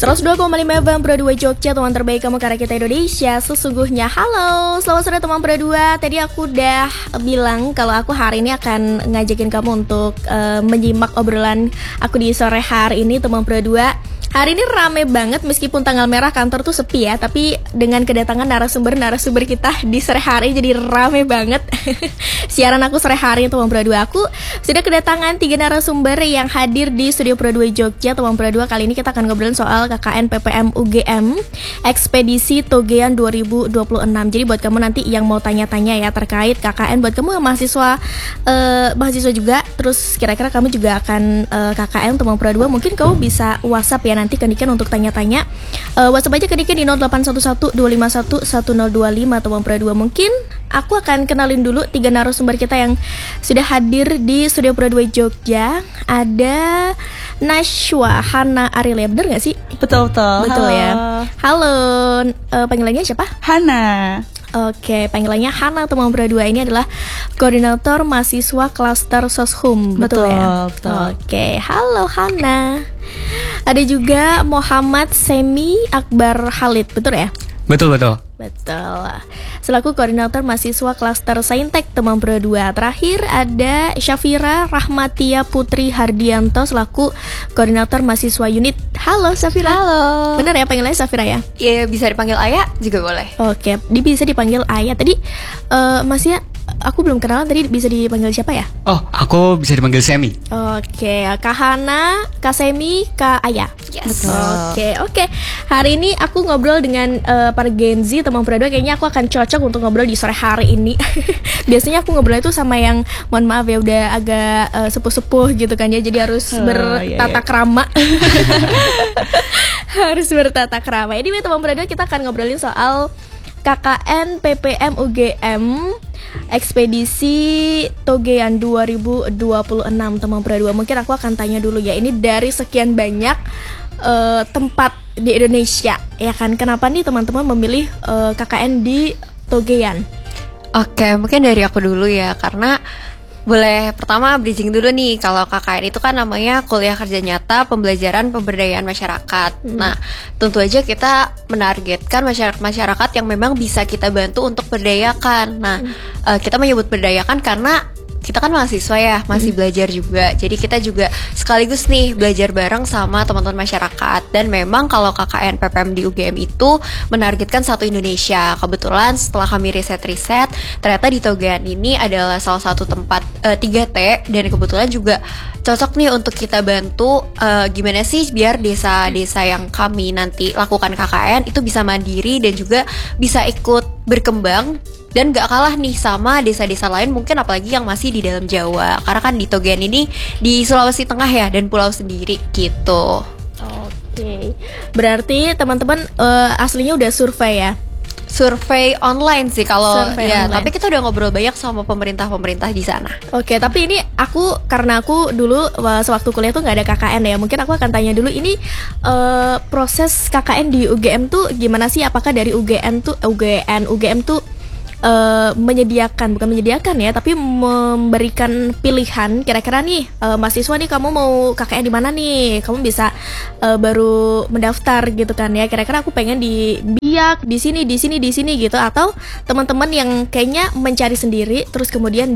102,5 FM Pro 2 Jogja, teman terbaik kamu karena kita Indonesia sesungguhnya. Halo, selamat sore teman Pro 2. Tadi aku udah bilang kalau aku hari ini akan ngajakin kamu untuk menyimak obrolan aku di sore hari ini teman Pro 2. Hari ini rame banget meskipun tanggal merah kantor tuh sepi ya, tapi dengan kedatangan narasumber kita di sore hari jadi rame banget. Siaran aku sore hari teman Pro 2, aku sudah kedatangan 3 narasumber yang hadir di studio Pro 2 Jogja. Teman Pro 2, kali ini kita akan ngobrolin soal KKN PPM UGM Ekspedisi Togean 2026. Jadi buat kamu nanti yang mau tanya-tanya ya terkait KKN, buat kamu yang mahasiswa juga, terus kira-kira kamu juga akan KKN teman Pro 2, mungkin kamu bisa WhatsApp ya nanti ke Niken untuk tanya-tanya. WhatsApp aja ke Niken di 0811-251-1025 teman Pro 2. Mungkin aku akan kenalin dulu 3 narasumber kita yang sudah hadir di studio Pro 2 Jogja. Ada Nashwa Hana Arilia, bener gak sih? Betul Halo. Ya. Halo, panggilannya siapa? Hana. Oke, panggilannya Hana teman Pro 2. Ini adalah koordinator mahasiswa klaster Soshum. Betul ya? Oke, halo Hana. Ada juga Muhammad Semi Akbar Khalid, betul ya? Betul. Selaku koordinator mahasiswa klaster Saintek teman Pro 2. Terakhir ada Syafira Rahmatia Putri Hardianto selaku koordinator mahasiswa unit. Halo Syafira. Halo. Bener ya panggilannya Syafira ya? Iya, bisa dipanggil Ayah juga boleh. Oke, bisa dipanggil Ayah. Tadi Masnya aku belum kenalan, tadi bisa dipanggil siapa ya? Oh, aku bisa dipanggil Semi. Oke, Kak Hana, Kak Semi, Kak Ayah. Yes. Oke. Hari ini aku ngobrol dengan para Gen Z teman Pro 2. Kayaknya aku akan cocok untuk ngobrol di sore hari ini. Biasanya aku ngobrol itu sama yang, mohon maaf ya, udah agak sepuh-sepuh gitu kan ya. Jadi harus bertata krama. Harus bertata krama. Ini teman Pro 2, kita akan ngobrolin soal KKN PPM UGM Ekspedisi Togean 2026 teman Pro 2. Mungkin aku akan tanya dulu ya, ini dari sekian banyak tempat di Indonesia ya kan, kenapa nih teman-teman memilih KKN di Togean? Oke, mungkin dari aku dulu ya, karena boleh pertama bridging dulu nih. Kalau KKN itu kan namanya kuliah kerja nyata pembelajaran pemberdayaan masyarakat. Nah, tentu aja kita menargetkan masyarakat yang memang bisa kita bantu untuk berdayakan. Nah, kita menyebut berdayakan karena kita kan mahasiswa ya, masih belajar juga. Jadi kita juga sekaligus nih belajar bareng sama teman-teman masyarakat. Dan memang kalau KKN PPM di UGM itu menargetkan satu Indonesia. Kebetulan setelah kami riset, ternyata di Togean ini adalah salah satu tempat 3T. Dan kebetulan juga cocok nih untuk kita bantu gimana sih biar desa-desa yang kami nanti lakukan KKN itu bisa mandiri dan juga bisa ikut berkembang. Dan gak kalah nih sama desa-desa lain, mungkin apalagi yang masih di dalam Jawa. Karena kan di Togean ini di Sulawesi Tengah ya, dan pulau sendiri gitu. Oke. Berarti teman-teman aslinya udah survei ya? Survei online sih kalau ya, online. tapi kita udah ngobrol banyak sama pemerintah di sana. Oke, tapi ini karena aku dulu sewaktu kuliah tuh nggak ada KKN ya. Mungkin aku akan tanya dulu, ini proses KKN di UGM tuh gimana sih? Apakah dari UGM tuh bukan menyediakan ya, tapi memberikan pilihan, kira-kira nih mahasiswa nih kamu mau KKN di mana nih, kamu bisa baru mendaftar gitu kan ya, kira-kira aku pengen di Biak, di sini gitu, atau teman-teman yang kayaknya mencari sendiri terus kemudian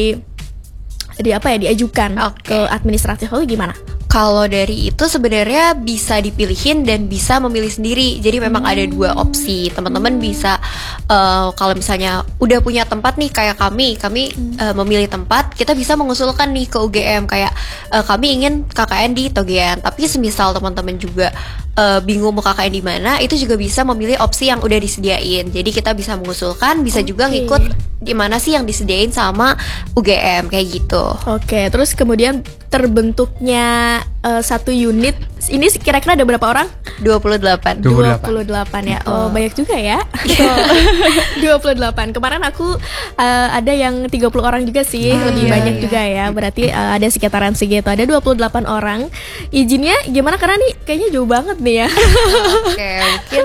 diajukan ke administratif, lalu gimana? Kalau dari itu sebenarnya bisa dipilihin dan bisa memilih sendiri. Jadi memang ada 2 opsi. Teman-teman bisa kalau misalnya udah punya tempat nih kayak kami memilih tempat, kita bisa mengusulkan nih ke UGM kayak kami ingin KKN di Togean. Tapi semisal teman-teman juga bingung mau KKN di mana, itu juga bisa memilih opsi yang udah disediain. Jadi kita bisa mengusulkan, bisa juga ngikut di mana sih yang disediain sama UGM kayak gitu. Oke, terus kemudian terbentuknya satu unit ini kira-kira ada berapa orang? 28 ya. Oh, banyak juga ya. 28. Kemarin aku ada yang 30 orang juga sih, lebih banyak juga ya. Berarti ada sekitaran segitu. Ada 28 orang. Izinnya gimana? Karena nih kayaknya jauh banget nih ya. Oke, mungkin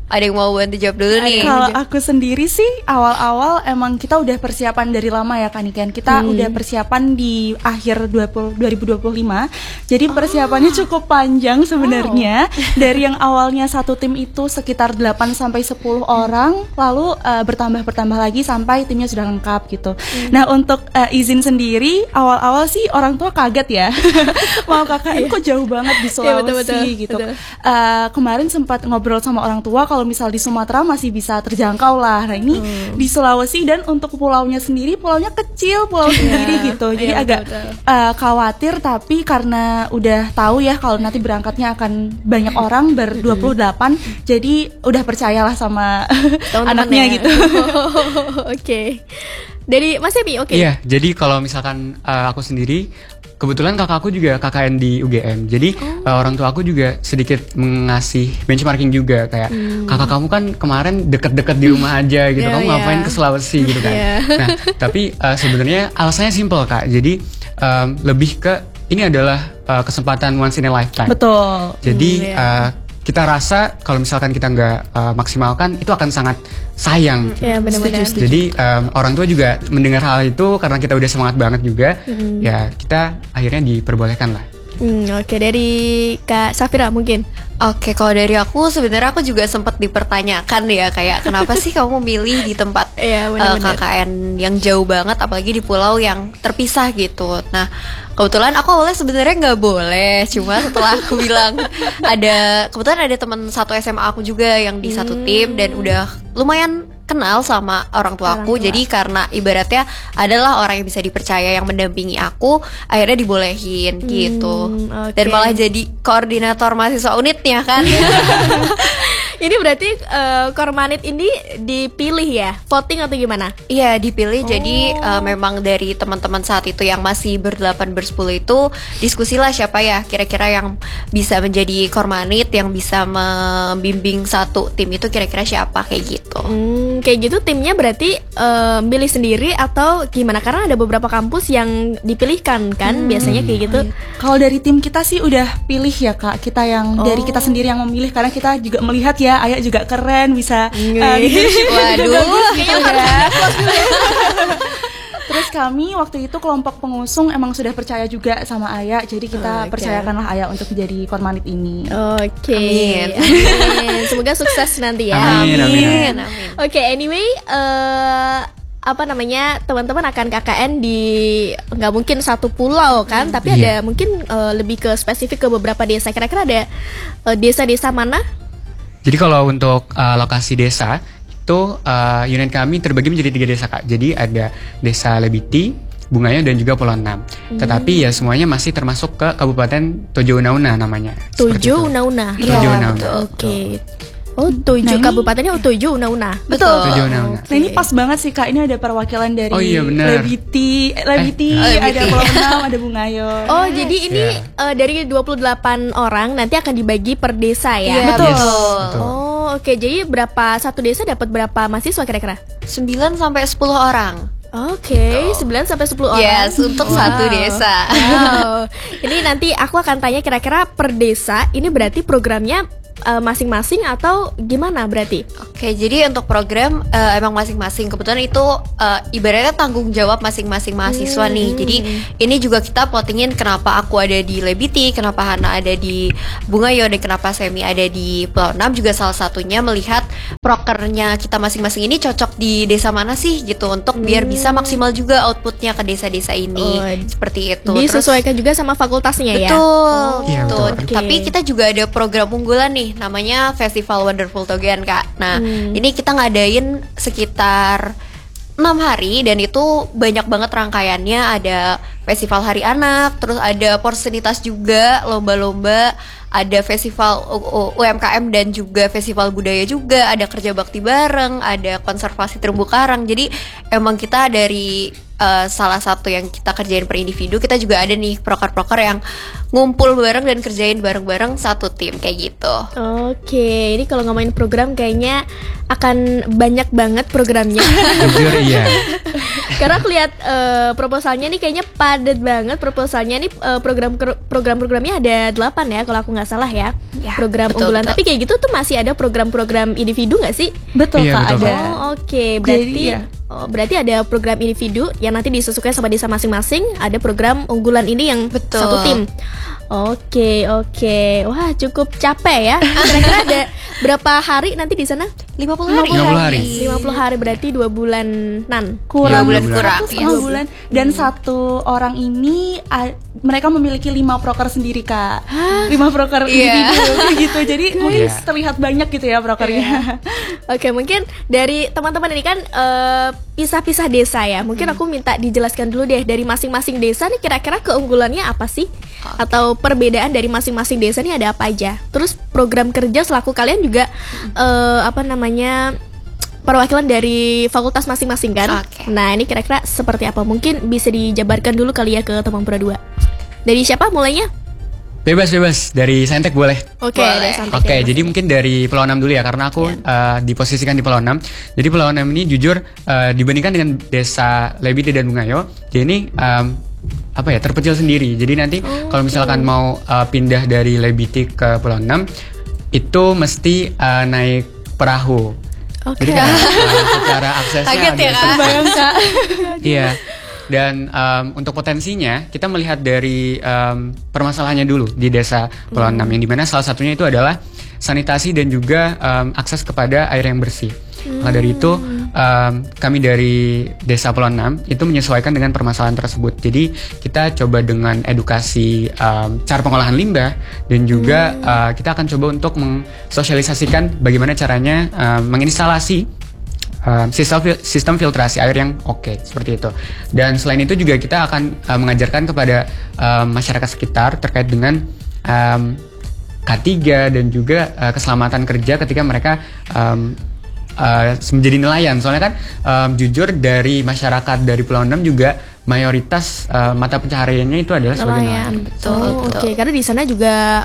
Ada yang mau bantu jawab dulu nih? Kalau aku sendiri sih awal-awal emang kita udah persiapan dari lama ya Kak Niken. Kita udah persiapan di akhir 2025. Jadi persiapannya cukup panjang sebenarnya. Dari yang awalnya satu tim itu sekitar 8 sampai 10 orang, lalu bertambah lagi sampai timnya sudah lengkap gitu. Nah, untuk izin sendiri awal-awal sih orang tua kaget ya. Mau KKN kok jauh banget di Sulawesi betul, gitu. betul. Kemarin sempat ngobrol sama orang tua kalau misal di Sumatera masih bisa terjangkau lah. Nah ini di Sulawesi, dan untuk pulaunya sendiri, pulaunya kecil, pulau sendiri gitu. Jadi agak khawatir, tapi karena udah tahu ya kalau nanti berangkatnya akan banyak orang, ber-28, jadi udah percayalah sama anaknya ya. gitu. Oke. Dari Mas Emi, oke. Iya, jadi kalau misalkan aku sendiri, kebetulan kakakku juga KKN di UGM. Jadi orang tua aku juga sedikit mengasih benchmarking juga, kayak kakak kamu kan kemarin deket-deket di rumah aja gitu, kamu ngapain ke Sulawesi gitu kan. Nah, tapi sebenarnya alasannya simple Kak. Jadi lebih ke ini adalah kesempatan once in a lifetime. Betul. Jadi kita rasa kalau misalkan kita nggak maksimalkan, itu akan sangat sayang. Iya, benar-benar. Jadi orang tua juga mendengar hal itu, karena kita udah semangat banget juga, ya kita akhirnya diperbolehkan lah. Oke, dari Kak Safira mungkin. Oke, kalau dari aku sebenarnya aku juga sempat dipertanyakan ya, kayak kenapa sih kamu milih di tempat KKN yang jauh banget, apalagi di pulau yang terpisah gitu. Nah, kebetulan aku awalnya sebenarnya nggak boleh, cuma setelah aku bilang kebetulan ada teman satu SMA aku juga yang di satu tim dan udah lumayan kenal sama orang tuaku. Jadi karena ibaratnya adalah orang yang bisa dipercaya yang mendampingi aku, akhirnya dibolehin gitu. Dan malah jadi koordinator mahasiswa unitnya kan. Ini berarti Kormanit ini dipilih ya, voting atau gimana? Iya, dipilih. Jadi memang dari teman-teman saat itu yang masih ber-8 ber-10 itu diskusilah siapa ya kira-kira yang bisa menjadi Kormanit, yang bisa membimbing satu tim itu kira-kira siapa, kayak gitu. Kayak gitu timnya berarti milih sendiri atau gimana? Karena ada beberapa kampus yang dipilihkan kan, biasanya kayak gitu. Kalau dari tim kita sih udah pilih ya Kak. Kita yang dari kita sendiri yang memilih, karena kita juga melihat ya Ayah juga keren, bisa leadership. Waduh, Terus kami waktu itu kelompok pengusung emang sudah percaya juga sama Ayah, jadi kita percayakanlah Ayah untuk menjadi Kormanit ini. Oke. Amin. Semoga sukses nanti ya. Amin. Oke, anyway, apa namanya, teman-teman akan KKN di nggak mungkin satu pulau kan, tapi ada mungkin lebih ke spesifik ke beberapa desa. Kira-kira ada desa-desa mana? Jadi kalau untuk lokasi desa itu unit kami terbagi menjadi 3 desa Kak. Jadi ada Desa Lebiti, Bungayo, dan juga Pulau Enam. Tetapi ya semuanya masih termasuk ke Kabupaten Tojo Una-Una namanya. Tojo Una-Una. Tojo Una-Una. Oke. Oh, 7 kabupatennya Tojo Una-Una. Betul. Tojo Una-Una. Nah ini pas banget sih Kak, ini ada perwakilan dari Lebiti, ada Pulau Enam, ada Bungayo. Oh, jadi ini dari 28 orang nanti akan dibagi per desa ya? Iya, Betul. Oh, oke. Jadi satu desa dapat berapa mahasiswa kira-kira? 9 sampai 10 orang. Oke, 9 sampai 10 orang. Yes, untuk satu desa. Wow. Ini nanti aku akan tanya kira-kira per desa ini berarti programnya masing-masing atau gimana berarti? Oke, jadi untuk program emang masing-masing. Kebetulan itu ibaratnya tanggung jawab masing-masing mahasiswa nih. Jadi ini juga kita plottingin kenapa aku ada di Lebiti, kenapa Hana ada di Bungayo, dan kenapa Semi ada di Pulau Enam. Juga salah satunya melihat prokernya kita masing-masing ini cocok di desa mana sih gitu, untuk biar bisa maksimal juga outputnya ke desa-desa ini. Seperti itu. Disesuaikan juga sama fakultasnya ya? Betul. Iya, Gitu. betul. Tapi kita juga ada program unggulan nih, namanya Festival Wonderful Togean Kak. Nah, ini kita ngadain sekitar 6 hari, dan itu banyak banget rangkaiannya. Ada festival hari anak, terus ada porsienitas juga, lomba-lomba, ada festival UMKM dan juga festival budaya juga, ada kerja bakti bareng, ada konservasi terumbu karang. Jadi emang kita dari salah satu yang kita kerjain per individu, kita juga ada nih proker-proker yang ngumpul bareng dan kerjain bareng-bareng satu tim kayak gitu. Oke, ini kalau ngomongin program kayaknya akan banyak banget programnya. Jujur iya. Karena aku lihat proposalnya nih kayaknya padat banget proposalnya nih, program-programnya ada 8 ya kalau aku nggak salah ya. Ya, Program betul, unggulan. betul. Tapi kayak gitu tuh masih ada program-program individu nggak sih? Betul Iya, Kak, betul, ada. Kak. Oh, oke. Berarti Jadi, ya. berarti ada program individu yang nanti disesuaikan sama desa masing-masing, ada program unggulan ini yang Betul. satu tim. Oke. Wah, cukup capek ya. Kira-kira ada berapa hari nanti di sana? 50 hari. 50 hari. 50 hari berarti 2 bulanan. Kurang Iya, bulan lebih kurang, satu setengah yes. bulan. Dan satu orang ini mereka memiliki 5 proker sendiri Kak. 5 proker Iya. individu kayak gitu. Jadi mungkin Iya. terlihat banyak gitu ya prokernya. Oke, mungkin dari teman-teman ini kan pisah-pisah desa ya. Mungkin aku minta dijelaskan dulu deh dari masing-masing desa nih kira-kira keunggulannya apa sih? Atau perbedaan dari masing-masing desa nih ada apa aja? Terus program kerja selaku kalian juga perwakilan dari fakultas masing-masing kan? Oke. Nah, ini kira-kira seperti apa? Mungkin bisa dijabarkan dulu kali ya ke teman Pura 2. Dari siapa mulainya? Bebas dari Saintek boleh. Oke, Boleh. dari Santek Oke, ya, Mas. jadi mungkin dari Pulau 6 dulu ya, karena aku diposisikan di Pulau 6. Jadi Pulau 6 ini jujur dibandingkan dengan desa Lebite dan Bungayo, jadi ini terpencil sendiri. Jadi nanti kalau misalkan mau pindah dari Lebite ke Pulau 6, itu mesti naik perahu. Oke. Jadi kan secara aksesnya Kaget ya, agak Kak? sulit. Bayang Kak. Iya. Dan untuk potensinya kita melihat dari permasalahannya dulu di desa Pulau 6 yang dimana salah satunya itu adalah sanitasi dan juga akses kepada air yang bersih. Maka dari itu kami dari desa Pulau 6 itu menyesuaikan dengan permasalahan tersebut. Jadi kita coba dengan edukasi cara pengolahan limbah dan juga kita akan coba untuk mensosialisasikan bagaimana caranya menginstalasi sistem filtrasi air yang oke, seperti itu. Dan selain itu juga kita akan mengajarkan kepada masyarakat sekitar terkait dengan K3 dan juga keselamatan kerja ketika mereka menjadi nelayan. Soalnya kan jujur dari masyarakat dari Pulau 6 juga mayoritas mata pencahariannya itu adalah sebagai nelayan. Betul, Oh, betul. oke. Karena di sana juga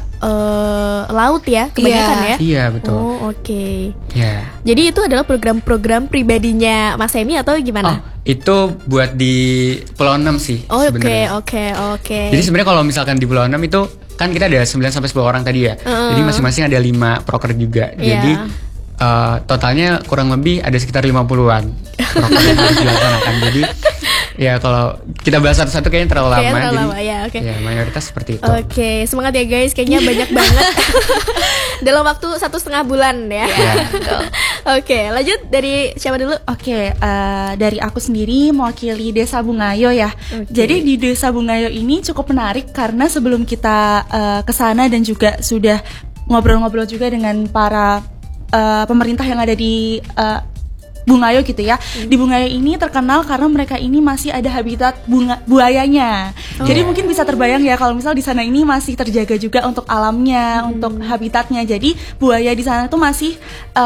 laut ya kebanyakan ya. Iya, betul. Oh, oke. Ya. Jadi itu adalah program-program pribadinya Mas Semi atau Oh, gimana? itu buat di Pulau 6 sih Oh, oke, sebenarnya. oke. Jadi sebenarnya kalau misalkan di Pulau 6 itu kan kita ada 9 sampai 10 orang tadi ya. Jadi masing-masing ada 5 proker juga. Iya. Jadi totalnya kurang lebih ada sekitar 50-an proker yang harus dilaksanakan. Jadi ya kalau kita bahas satu-satu kayaknya terlalu lama. Kayaknya terlalu jadi lama, ya, oke. ya mayoritas seperti itu. Oke, semangat ya guys. Kayaknya banyak banget dalam waktu 1,5 bulan ya. Iya. Oke, lanjut dari siapa dulu? Oke, dari aku sendiri mewakili Desa Bungayo ya. Jadi di Desa Bungayo ini cukup menarik karena sebelum kita ke sana dan juga sudah ngobrol-ngobrol juga dengan para pemerintah yang ada di Bungayo gitu ya. Di Bungayo ini terkenal karena mereka ini masih ada habitat buayanya. Jadi mungkin bisa terbayang ya kalau misal di sana ini masih terjaga juga untuk alamnya, untuk habitatnya. Jadi buaya di sana tuh masih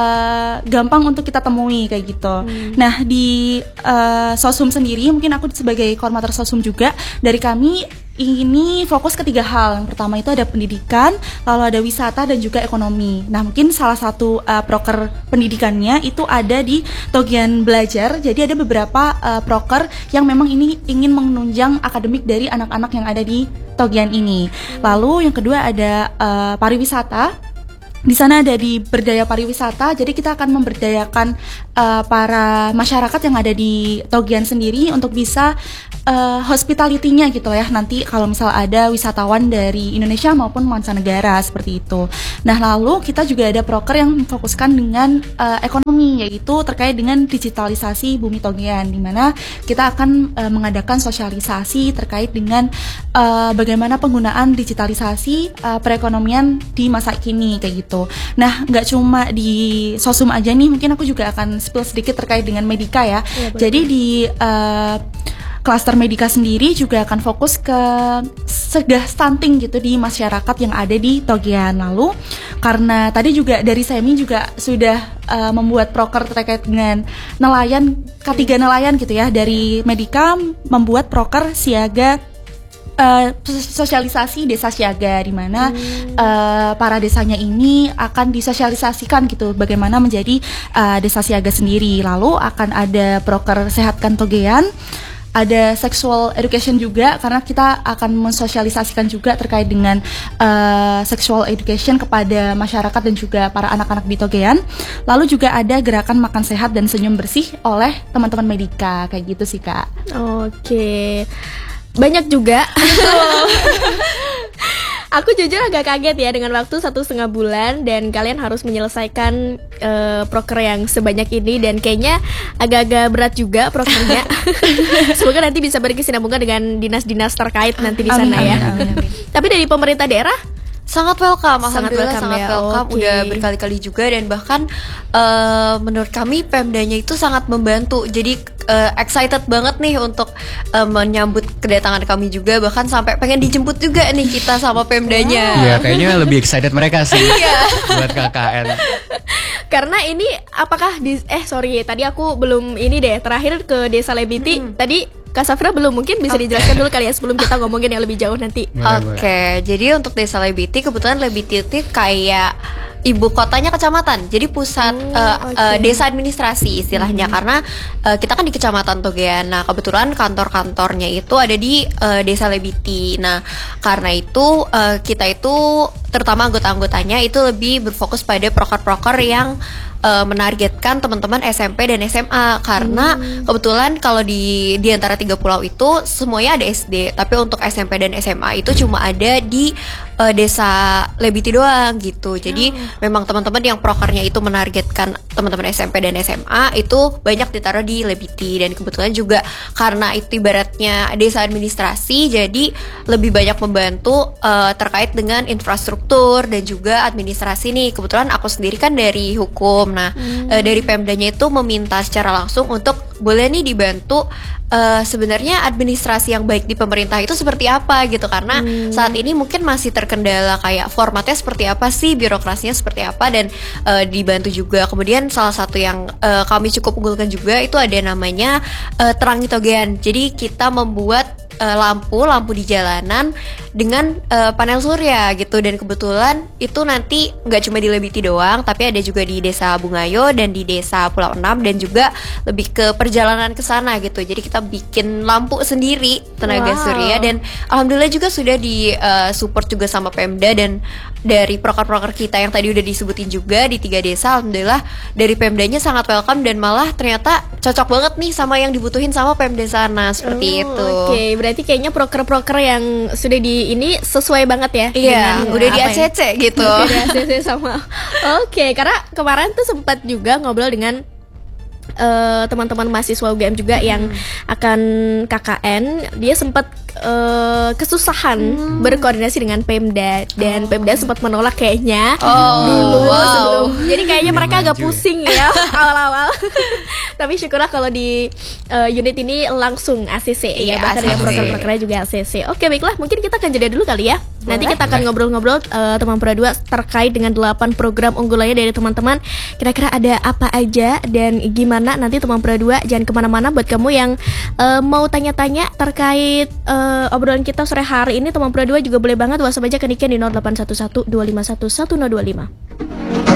gampang untuk kita temui kayak gitu. Nah, di Sosum sendiri mungkin aku sebagai koordinator Sosum juga, dari kami ini fokus ke 3 hal. Yang pertama itu ada pendidikan, lalu ada wisata dan juga ekonomi. Nah, mungkin salah satu proker pendidikannya itu ada di Togian Belajar. Jadi ada beberapa proker yang memang ini ingin menunjang akademik dari anak-anak yang ada di Togian ini. Lalu yang kedua ada pariwisata. Di sana ada di berdaya pariwisata, jadi kita akan memberdayakan para masyarakat yang ada di Togian sendiri untuk bisa hospitality-nya gitu ya. Nanti kalau misal ada wisatawan dari Indonesia maupun mancanegara seperti itu. Nah, lalu kita juga ada proker yang memfokuskan dengan ekonomi, yaitu terkait dengan digitalisasi Bumi Togian, di mana kita akan mengadakan sosialisasi terkait dengan bagaimana penggunaan digitalisasi perekonomian di masa kini kayak gitu. Nah, nggak cuma di Sosum aja nih, mungkin aku juga akan spill sedikit terkait dengan Medika ya. Jadi di klaster Medika sendiri juga akan fokus ke cegah stunting gitu di masyarakat yang ada di Togian. Lalu karena tadi juga dari Semi juga sudah membuat proker terkait dengan nelayan, K3 nelayan gitu ya, dari Medika membuat proker siaga sosialisasi desa siaga, di mana para desanya ini akan disosialisasikan gitu bagaimana menjadi desa siaga sendiri. Lalu akan ada proker sehatkan togean, ada sexual education juga, karena kita akan mensosialisasikan juga terkait dengan sexual education kepada masyarakat dan juga para anak-anak di Togean. Lalu juga ada gerakan makan sehat dan senyum bersih oleh teman-teman Medika, kayak gitu sih Kak. Oke, banyak juga. Aku jujur agak kaget ya dengan waktu 1,5 bulan dan kalian harus menyelesaikan proker yang sebanyak ini, dan kayaknya agak-agak berat juga prokernya. Semoga nanti bisa berkesinambungan dengan dinas-dinas terkait nanti di sana ya. Amin. Tapi dari pemerintah daerah Sangat welcome, alhamdulillah welcome sangat ya, welcome. oke. Udah berkali-kali juga, dan bahkan menurut kami Pemdanya itu sangat membantu. Jadi excited banget nih untuk menyambut kedatangan kami juga, bahkan sampai pengen dijemput juga nih kita sama Pemdanya. Iya, kayaknya lebih excited mereka sih buat KKN. karena ini apakah tadi aku belum ini deh, terakhir ke Desa Lebiti tadi Kak Safira belum, mungkin bisa dijelaskan dulu kali ya sebelum kita ngomongin yang lebih jauh nanti. Oke, jadi untuk Desa Lebiti, kebetulan Lebiti itu kayak ibu kotanya kecamatan, jadi pusat desa administrasi istilahnya, karena kita kan di kecamatan Togean. Nah kebetulan kantor-kantornya itu ada di Desa Lebiti. Nah karena itu kita itu terutama anggota-anggotanya itu lebih berfokus pada proker-proker yang menargetkan teman-teman SMP dan SMA, karena kebetulan kalau di antara 3 pulau itu semuanya ada SD, tapi untuk SMP dan SMA itu cuma ada di Desa Lebiti doang gitu. Jadi memang teman-teman yang prokernya itu menargetkan teman-teman SMP dan SMA itu banyak ditaruh di Lebiti, dan kebetulan juga karena itu ibaratnya desa administrasi, jadi lebih banyak membantu terkait dengan infrastruktur dan juga administrasi nih. Kebetulan aku sendiri kan dari hukum. Nah dari Pemdanya itu meminta secara langsung untuk boleh nih dibantu sebenarnya administrasi yang baik di pemerintah itu seperti apa gitu, karena saat ini mungkin masih terkendala kayak formatnya seperti apa sih, birokrasinya seperti apa, dan dibantu juga. Kemudian salah satu yang kami cukup unggulkan juga itu ada namanya Terangi Togean. Jadi kita membuat lampu di jalanan dengan panel surya gitu, dan kebetulan itu nanti nggak cuma di Lebiti doang, tapi ada juga di Desa Bungayo dan di Desa Pulau Enam, dan juga lebih ke perjalanan ke sana gitu. Jadi kita bikin lampu sendiri tenaga surya, dan alhamdulillah juga sudah di support juga sama Pemda, dan dari proker-proker kita yang tadi udah disebutin juga di 3 desa, alhamdulillah dari Pemdanya sangat welcome, dan malah ternyata cocok banget nih sama yang dibutuhin sama Pemda sana, seperti itu. Oke, berarti kayaknya proker-proker yang sudah di ini sesuai banget ya. Iya, dengan udah di apa ya? ACC gitu. Udah di ACC sama. Oke, karena kemarin tuh sempat juga ngobrol dengan teman-teman mahasiswa UGM juga yang akan KKN. Dia sempat kesusahan berkoordinasi dengan Pemda, dan Pemda sempat menolak kayaknya dulu sebelum. Jadi kayaknya mereka agak pusing ya awal-awal. Tapi syukurlah kalau di unit ini langsung ACC ya, bahkan ACC. yang proker-prokernya juga ACC. Oke, baiklah, mungkin kita akan jeda dulu kali ya. Nanti kita akan ngobrol-ngobrol teman Pro 2 terkait dengan 8 program unggulannya dari teman-teman. Kira-kira ada apa aja dan gimana, nanti teman Pro 2 jangan kemana-mana. Buat kamu yang mau tanya-tanya terkait obrolan kita sore hari ini, teman Pro 2 juga boleh banget WhatsApp aja ke Niken di 0811 251 1025.